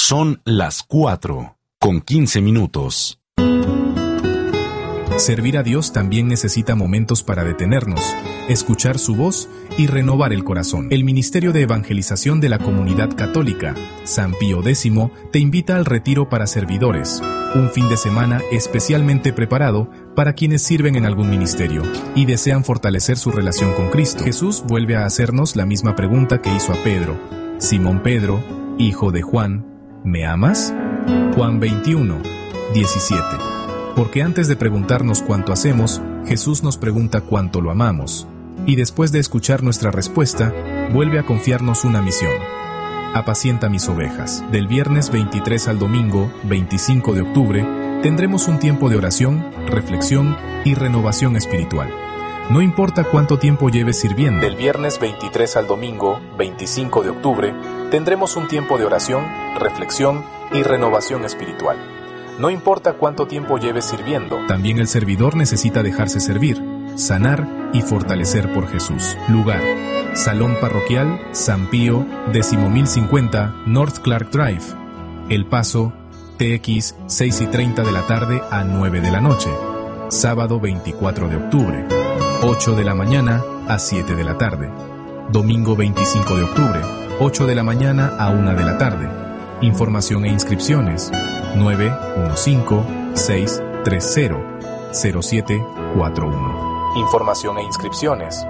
Son las 4:15. Servir a Dios también necesita momentos para detenernos, escuchar su voz y renovar el corazón. El Ministerio de Evangelización de la Comunidad Católica, San Pío X, te invita al retiro para servidores, un fin de semana especialmente preparado para quienes sirven en algún ministerio y desean fortalecer su relación con Cristo. Jesús vuelve a hacernos la misma pregunta que hizo a Pedro: Simón Pedro, hijo de Juan, ¿me amas? Juan 21:17. Porque antes de preguntarnos cuánto hacemos, Jesús nos pregunta cuánto lo amamos. Y después de escuchar nuestra respuesta, vuelve a confiarnos una misión: apacienta mis ovejas. Del viernes 23 al domingo 25 de octubre, tendremos un tiempo de oración, reflexión y renovación espiritual. No importa cuánto tiempo lleves sirviendo. Del viernes 23 al domingo 25 de octubre, tendremos un tiempo de oración, reflexión y renovación espiritual. No importa cuánto tiempo lleves sirviendo. También el servidor necesita dejarse servir, sanar y fortalecer por Jesús. Lugar: Salón Parroquial San Pío, 10.050 North Clark Drive, El Paso, TX, 6:30 de la tarde a 9 de la noche. Sábado 24 de octubre, 8 de la mañana a 7 de la tarde. Domingo 25 de octubre, 8 de la mañana a 1 de la tarde. Información e inscripciones: 915-630-0741. Información e inscripciones: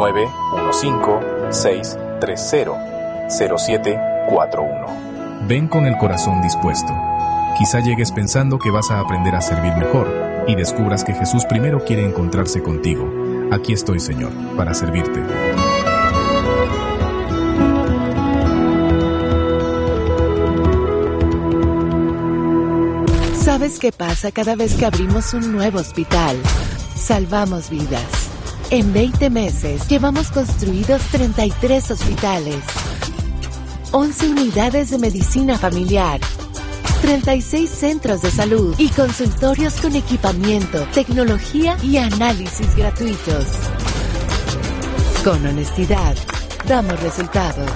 915-630-0741. Ven con el corazón dispuesto. Quizá llegues pensando que vas a aprender a servir mejor y descubras que Jesús primero quiere encontrarse contigo. Aquí estoy, Señor, para servirte. ¿Sabes qué pasa cada vez que abrimos un nuevo hospital? Salvamos vidas. En 20 meses llevamos construidos 33 hospitales, 11 unidades de medicina familiar, 36 centros de salud y consultorios con equipamiento, tecnología y análisis gratuitos. Con honestidad, damos resultados.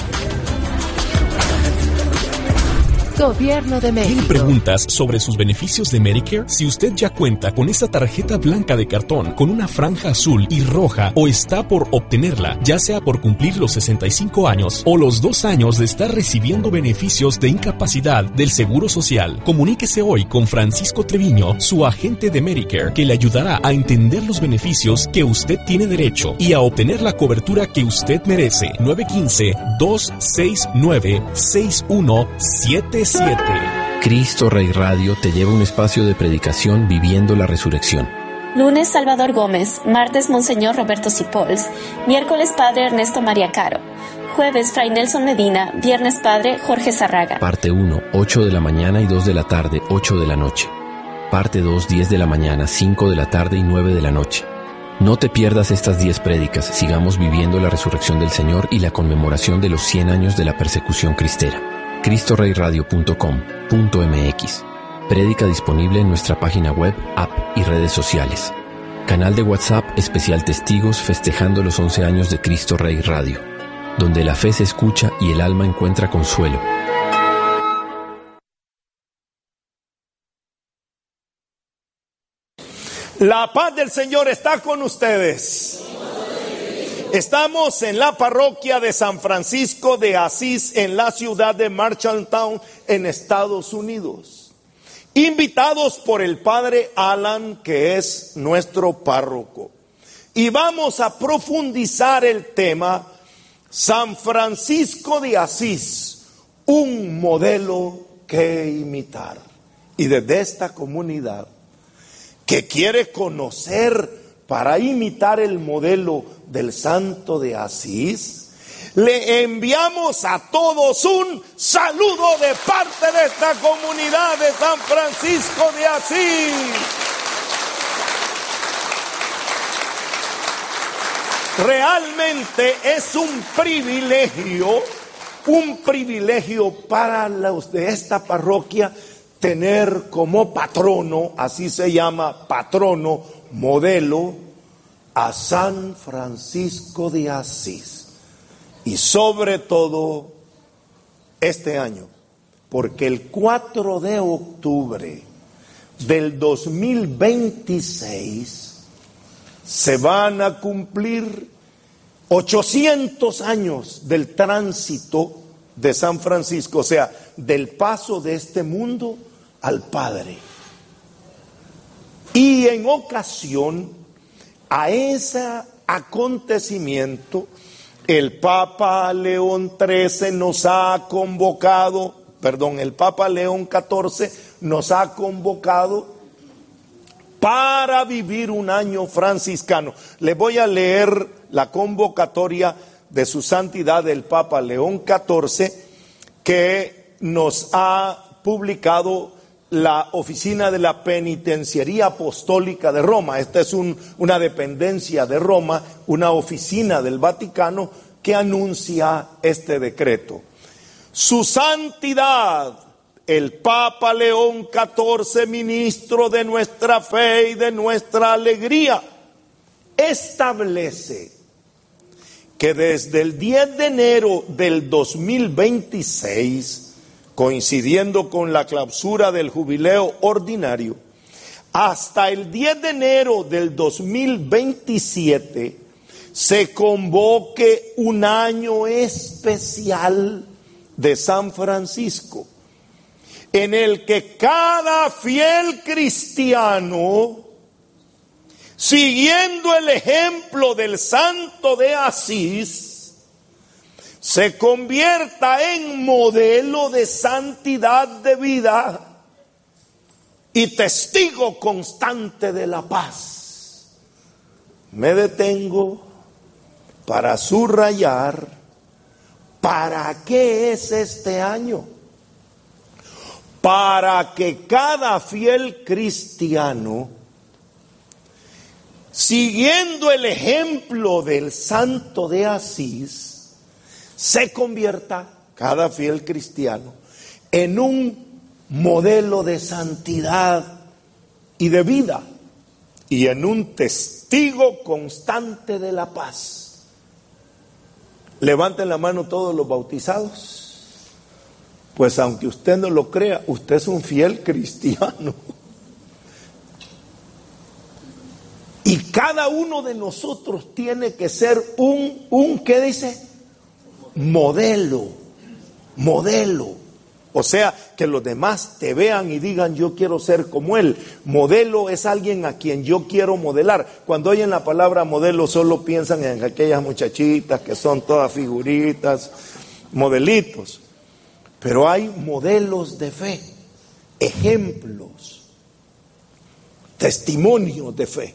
Gobierno de México. ¿Tiene preguntas sobre sus beneficios de Medicare? Si usted ya cuenta con esa tarjeta blanca de cartón con una franja azul y roja o está por obtenerla, ya sea por cumplir los 65 años o los 2 años de estar recibiendo beneficios de incapacidad del Seguro Social, comuníquese hoy con Francisco Treviño, su agente de Medicare, que le ayudará a entender los beneficios que usted tiene derecho y a obtener la cobertura que usted merece. 915-269-6177. Cristo Rey Radio te lleva a un espacio de predicación viviendo la resurrección. Lunes, Salvador Gómez. Martes, Monseñor Roberto Sipols. Miércoles, Padre Ernesto María Caro. Jueves, Fray Nelson Medina. Viernes, Padre Jorge Zarraga. Parte 1, 8 de la mañana y 2 de la tarde, 8 de la noche. Parte 2, 10 de la mañana, 5 de la tarde y 9 de la noche. No te pierdas estas 10 prédicas. Sigamos viviendo la resurrección del Señor y la conmemoración de los 100 años de la persecución cristera. CristoReyRadio.com.mx. Prédica disponible en nuestra página web, app y redes sociales. Canal de WhatsApp especial Testigos festejando los 11 años de Cristo Rey Radio, donde la fe se escucha y el alma encuentra consuelo. La paz del Señor está con ustedes. Estamos en la parroquia de San Francisco de Asís, en la ciudad de Marshalltown, en Estados Unidos. Invitados por el padre Alan, que es nuestro párroco. Y vamos a profundizar el tema San Francisco de Asís, un modelo que imitar. Y desde esta comunidad que quiere conocer para imitar el modelo del Santo de Asís, le enviamos a todos un saludo de parte de esta comunidad de San Francisco de Asís. Realmente es un privilegio para los de esta parroquia tener como patrono, así se llama, patrono, modelo, a San Francisco de Asís. Y sobre todo, este año, porque el 4 de octubre del 2026 se van a cumplir 800 años del tránsito de San Francisco, o sea, del paso de este mundo al Padre. Y en ocasión a ese acontecimiento, el Papa León XIII nos ha convocado, el Papa León XIV nos ha convocado para vivir un año franciscano. Les voy a leer la convocatoria de su santidad el Papa León XIV que nos ha publicado la Oficina de la Penitenciaría Apostólica de Roma. Esta es una dependencia de Roma, una oficina del Vaticano que anuncia este decreto. Su santidad, el Papa León XIV, ministro de nuestra fe y de nuestra alegría, establece que desde el 10 de enero del 2026, coincidiendo con la clausura del jubileo ordinario, hasta el 10 de enero del 2027, se convoque un año especial de San Francisco, en el que cada fiel cristiano, siguiendo el ejemplo del santo de Asís, se convierta en modelo de santidad de vida y testigo constante de la paz. Me detengo para subrayar para qué es este año. Para que cada fiel cristiano, siguiendo el ejemplo del santo de Asís, se convierta, cada fiel cristiano, en un modelo de santidad y de vida, y en un testigo constante de la paz. Levanten la mano todos los bautizados. Pues aunque usted no lo crea, usted es un fiel cristiano. Y cada uno de nosotros tiene que ser ¿qué dice? Modelo. O sea, que los demás te vean y digan, yo quiero ser como él. Modelo es alguien a quien yo quiero modelar. Cuando oyen la palabra modelo, solo piensan en aquellas muchachitas que son todas figuritas, modelitos. Pero hay modelos de fe, ejemplos, testimonios de fe.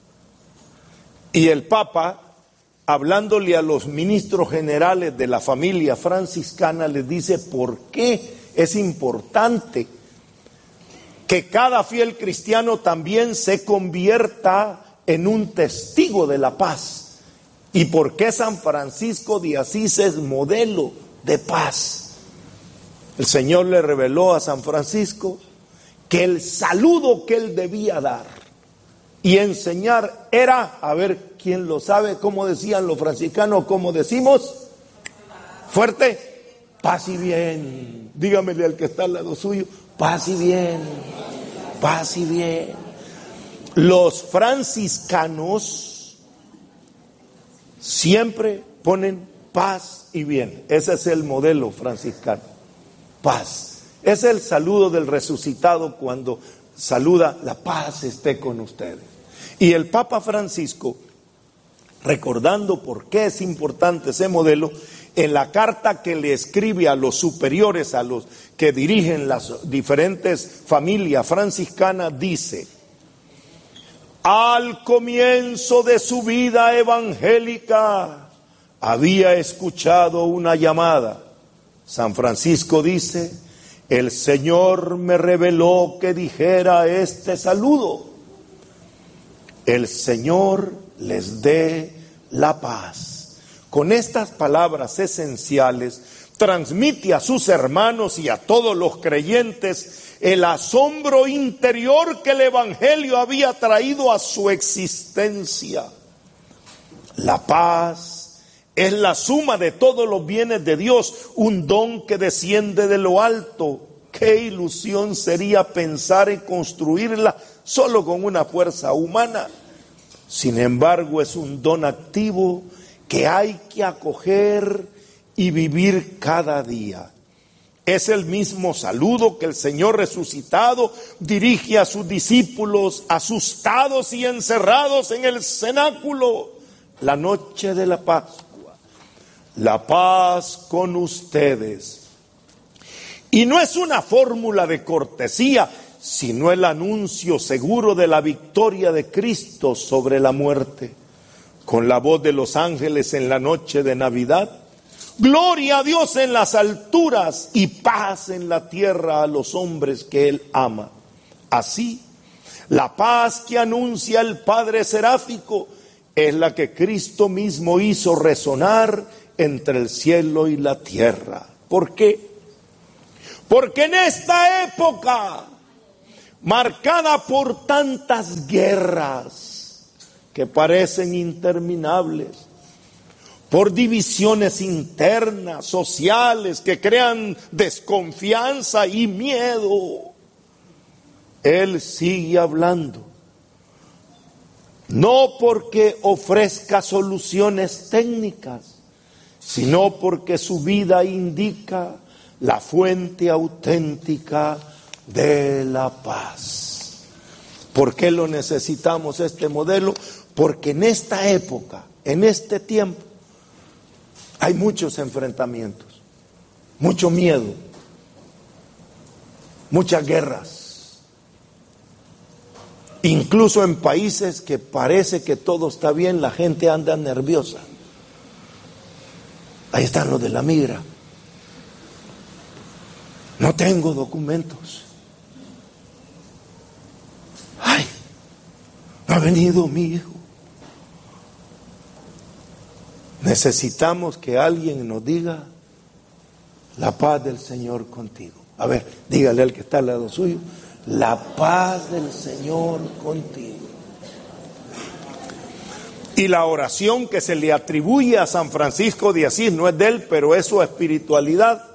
Y el Papa, hablándole a los ministros generales de la familia franciscana, les dice por qué es importante que cada fiel cristiano también se convierta en un testigo de la paz. Y por qué San Francisco de Asís es modelo de paz. El Señor le reveló a San Francisco que el saludo que él debía dar y enseñar era, a ver quién lo sabe, cómo decían los franciscanos, cómo decimos, fuerte, paz y bien. Dígamele al que está al lado suyo, paz y bien, paz y bien. Los franciscanos siempre ponen paz y bien. Ese es el modelo franciscano. Paz. Es el saludo del resucitado cuando saluda, la paz esté con ustedes. Y el Papa Francisco, recordando por qué es importante ese modelo, en la carta que le escribe a los superiores, a los que dirigen las diferentes familias franciscanas, dice: al comienzo de su vida evangélica había escuchado una llamada. San Francisco dice: el Señor me reveló que dijera este saludo: el Señor les dé la paz. Con estas palabras esenciales transmite a sus hermanos y a todos los creyentes el asombro interior que el Evangelio había traído a su existencia. La paz es la suma de todos los bienes de Dios, un don que desciende de lo alto qué ilusión sería pensar en construirla solo con una fuerza humana. Sin embargo, es un don activo que hay que acoger y vivir cada día. Es el mismo saludo que el Señor resucitado dirige a sus discípulos asustados y encerrados en el cenáculo la noche de la Pascua. La paz con ustedes. Y no es una fórmula de cortesía, sino el anuncio seguro de la victoria de Cristo sobre la muerte. Con la voz de los ángeles en la noche de Navidad, gloria a Dios en las alturas y paz en la tierra a los hombres que Él ama. Así, la paz que anuncia el Padre Seráfico es la que Cristo mismo hizo resonar entre el cielo y la tierra. ¿Por qué? Porque en esta época, marcada por tantas guerras que parecen interminables, por divisiones internas, sociales, que crean desconfianza y miedo, Él sigue hablando. No porque ofrezca soluciones técnicas, sino porque su vida indica la fuente auténtica de la paz. ¿Por qué lo necesitamos este modelo? Porque en esta época, en este tiempo, hay muchos enfrentamientos, mucho miedo, muchas guerras. Incluso en países que parece que todo está bien, la gente anda nerviosa. Ahí están los de la migra. No tengo documentos. Ay, no ha venido mi hijo. Necesitamos que alguien nos diga: la paz del Señor contigo. A ver, dígale al que está al lado suyo: la paz del Señor contigo. Y la oración que se le atribuye a San Francisco de Asís no es de él, pero es su espiritualidad.